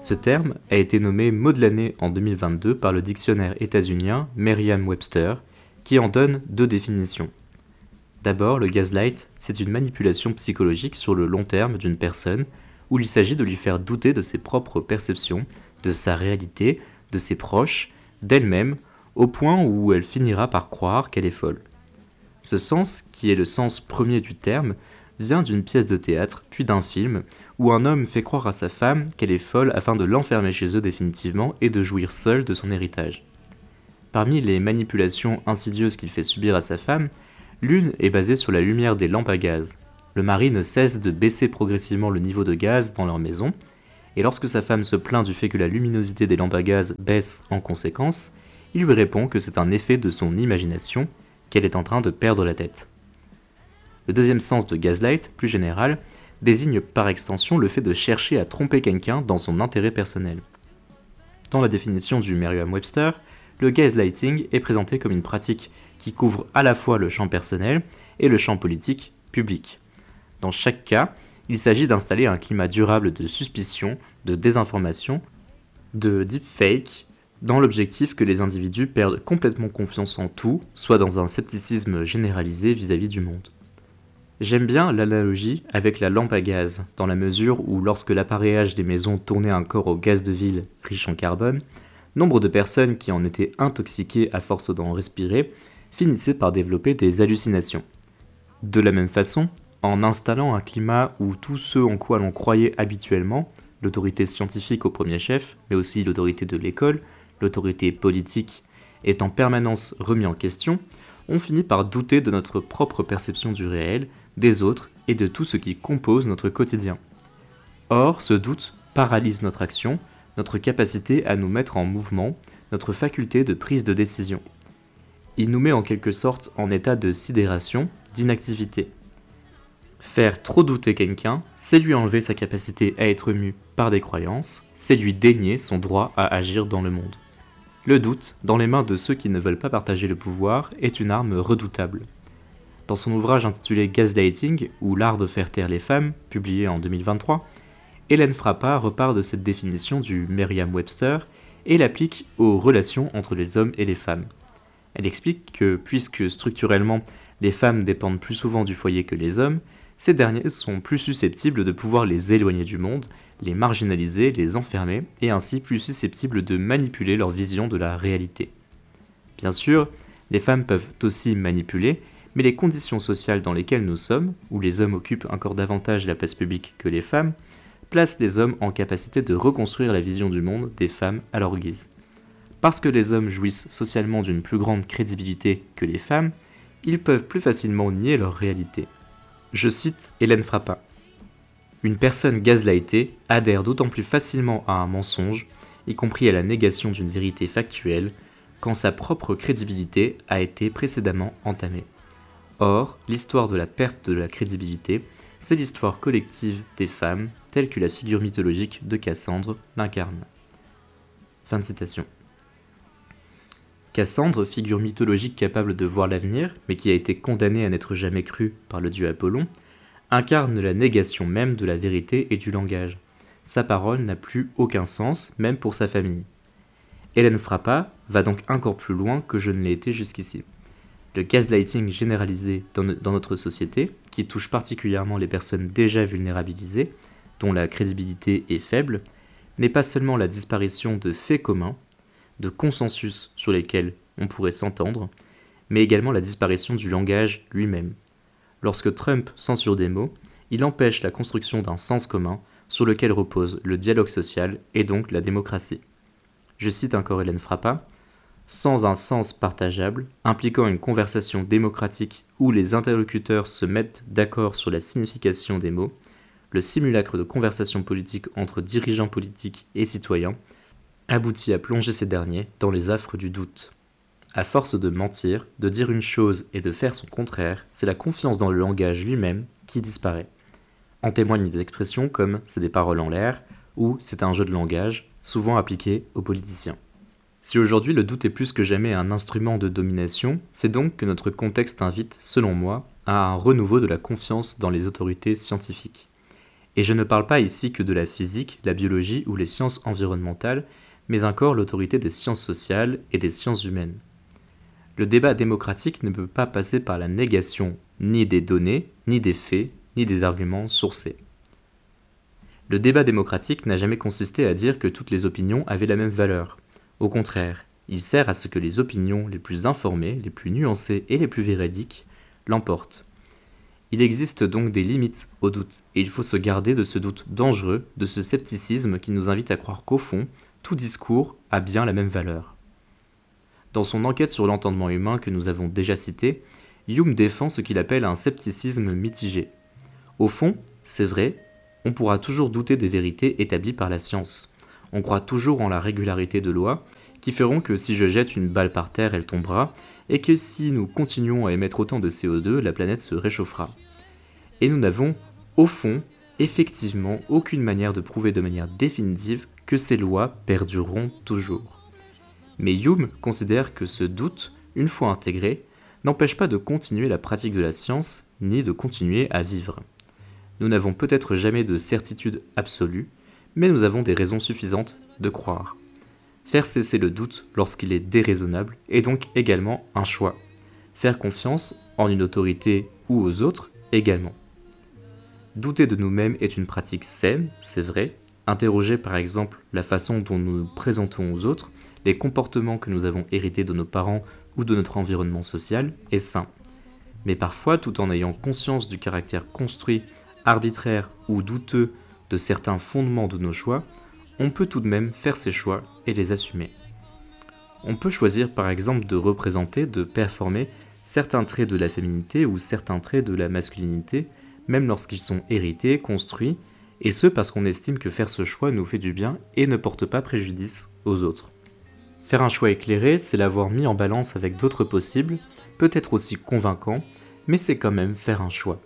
Ce terme a été nommé mot de l'année en 2022 par le dictionnaire états-unien Merriam-Webster, qui en donne deux définitions. D'abord, le gaslight, c'est une manipulation psychologique sur le long terme d'une personne où il s'agit de lui faire douter de ses propres perceptions, de sa réalité, de ses proches, d'elle-même, au point où elle finira par croire qu'elle est folle. Ce sens, qui est le sens premier du terme, vient d'une pièce de théâtre, puis d'un film, où un homme fait croire à sa femme qu'elle est folle afin de l'enfermer chez eux définitivement et de jouir seul de son héritage. Parmi les manipulations insidieuses qu'il fait subir à sa femme, l'une est basée sur la lumière des lampes à gaz. Le mari ne cesse de baisser progressivement le niveau de gaz dans leur maison, et lorsque sa femme se plaint du fait que la luminosité des lampes à gaz baisse en conséquence, il lui répond que c'est un effet de son imagination, qu'elle est en train de perdre la tête. Le deuxième sens de gaslight, plus général, désigne par extension le fait de chercher à tromper quelqu'un dans son intérêt personnel. Dans la définition du Merriam-Webster, le gaslighting est présenté comme une pratique qui couvre à la fois le champ personnel et le champ politique public. Dans chaque cas, il s'agit d'installer un climat durable de suspicion, de désinformation, de deepfake, dans l'objectif que les individus perdent complètement confiance en tout, soit dans un scepticisme généralisé vis-à-vis du monde. J'aime bien l'analogie avec la lampe à gaz, dans la mesure où lorsque l'appareillage des maisons tournait encore au gaz de ville riche en carbone, nombre de personnes qui en étaient intoxiquées à force d'en respirer finissaient par développer des hallucinations. De la même façon, en installant un climat où tout ce en quoi l'on croyait habituellement, l'autorité scientifique au premier chef, mais aussi l'autorité de l'école, l'autorité politique, est en permanence remis en question, on finit par douter de notre propre perception du réel, des autres et de tout ce qui compose notre quotidien. Or, ce doute paralyse notre action, notre capacité à nous mettre en mouvement, notre faculté de prise de décision. Il nous met en quelque sorte en état de sidération, d'inactivité. Faire trop douter quelqu'un, c'est lui enlever sa capacité à être mu par des croyances, c'est lui dénier son droit à agir dans le monde. Le doute, dans les mains de ceux qui ne veulent pas partager le pouvoir, est une arme redoutable. Dans son ouvrage intitulé Gaslighting, ou l'art de faire taire les femmes, publié en 2023, Hélène Frappa repart de cette définition du Merriam-Webster et l'applique aux relations entre les hommes et les femmes. Elle explique que, puisque structurellement les femmes dépendent plus souvent du foyer que les hommes, ces derniers sont plus susceptibles de pouvoir les éloigner du monde, les marginaliser, les enfermer, et ainsi plus susceptibles de manipuler leur vision de la réalité. Bien sûr, les femmes peuvent aussi manipuler, mais les conditions sociales dans lesquelles nous sommes, où les hommes occupent encore davantage la place publique que les femmes, placent les hommes en capacité de reconstruire la vision du monde des femmes à leur guise. Parce que les hommes jouissent socialement d'une plus grande crédibilité que les femmes, ils peuvent plus facilement nier leur réalité. Je cite Hélène Frappa. Une personne gaslightée adhère d'autant plus facilement à un mensonge, y compris à la négation d'une vérité factuelle, quand sa propre crédibilité a été précédemment entamée. Or, l'histoire de la perte de la crédibilité, c'est l'histoire collective des femmes, telle que la figure mythologique de Cassandre l'incarne. Fin de citation. Cassandre, figure mythologique capable de voir l'avenir, mais qui a été condamnée à n'être jamais crue par le dieu Apollon, incarne la négation même de la vérité et du langage. Sa parole n'a plus aucun sens, même pour sa famille. Hélène Frappa va donc encore plus loin que je ne l'ai été jusqu'ici. Le gaslighting généralisé dans notre société, qui touche particulièrement les personnes déjà vulnérabilisées, dont la crédibilité est faible, n'est pas seulement la disparition de faits communs, de consensus sur lesquels on pourrait s'entendre, mais également la disparition du langage lui-même. Lorsque Trump censure des mots, il empêche la construction d'un sens commun sur lequel repose le dialogue social et donc la démocratie. Je cite encore Hélène Frappa, « Sans un sens partageable, impliquant une conversation démocratique où les interlocuteurs se mettent d'accord sur la signification des mots, le simulacre de conversation politique entre dirigeants politiques et citoyens aboutit à plonger ces derniers dans les affres du doute. À force de mentir, de dire une chose et de faire son contraire, c'est la confiance dans le langage lui-même qui disparaît. En témoignent des expressions comme « c'est des paroles en l'air » ou « c'est un jeu de langage », souvent appliqué aux politiciens. Si aujourd'hui le doute est plus que jamais un instrument de domination, c'est donc que notre contexte invite, selon moi, à un renouveau de la confiance dans les autorités scientifiques. Et je ne parle pas ici que de la physique, la biologie ou les sciences environnementales, mais encore l'autorité des sciences sociales et des sciences humaines. Le débat démocratique ne peut pas passer par la négation ni des données, ni des faits, ni des arguments sourcés. Le débat démocratique n'a jamais consisté à dire que toutes les opinions avaient la même valeur. Au contraire, il sert à ce que les opinions les plus informées, les plus nuancées et les plus véridiques l'emportent. Il existe donc des limites au doute, et il faut se garder de ce doute dangereux, de ce scepticisme qui nous invite à croire qu'au fond, tout discours a bien la même valeur. Dans son enquête sur l'entendement humain que nous avons déjà citée, Hume défend ce qu'il appelle un scepticisme mitigé. Au fond, c'est vrai, on pourra toujours douter des vérités établies par la science. On croit toujours en la régularité de lois qui feront que si je jette une balle par terre, elle tombera, et que si nous continuons à émettre autant de CO2, la planète se réchauffera. Et nous n'avons, au fond, effectivement aucune manière de prouver de manière définitive que ces lois perdureront toujours. Mais Hume considère que ce doute, une fois intégré, n'empêche pas de continuer la pratique de la science, ni de continuer à vivre. Nous n'avons peut-être jamais de certitude absolue, mais nous avons des raisons suffisantes de croire. Faire cesser le doute lorsqu'il est déraisonnable est donc également un choix. Faire confiance en une autorité ou aux autres également. Douter de nous-mêmes est une pratique saine, c'est vrai. Interroger par exemple la façon dont nous nous présentons aux autres, les comportements que nous avons hérités de nos parents ou de notre environnement social est sain. Mais parfois, tout en ayant conscience du caractère construit, arbitraire ou douteux de certains fondements de nos choix, on peut tout de même faire ses choix et les assumer. On peut choisir par exemple de représenter, de performer certains traits de la féminité ou certains traits de la masculinité, même lorsqu'ils sont hérités, construits, et ce parce qu'on estime que faire ce choix nous fait du bien et ne porte pas préjudice aux autres. Faire un choix éclairé, c'est l'avoir mis en balance avec d'autres possibles, peut-être aussi convaincant, mais c'est quand même faire un choix.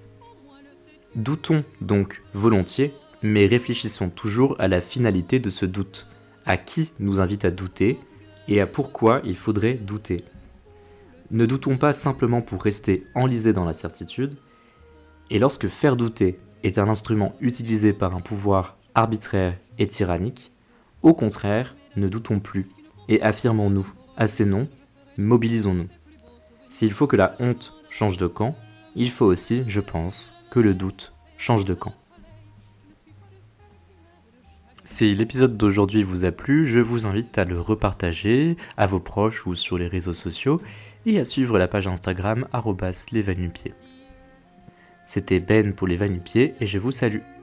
Doutons donc volontiers, mais réfléchissons toujours à la finalité de ce doute, à qui nous invite à douter et à pourquoi il faudrait douter. Ne doutons pas simplement pour rester enlisés dans la certitude, et lorsque faire douter est un instrument utilisé par un pouvoir arbitraire et tyrannique, au contraire, ne doutons plus et affirmons-nous, assénons, mobilisons-nous. S'il faut que la honte change de camp, il faut aussi, je pense, que le doute change de camp. Si l'épisode d'aujourd'hui vous a plu, je vous invite à le repartager à vos proches ou sur les réseaux sociaux et à suivre la page Instagram @lesvanupieds. C'était Ben pour les Vanupieds et je vous salue.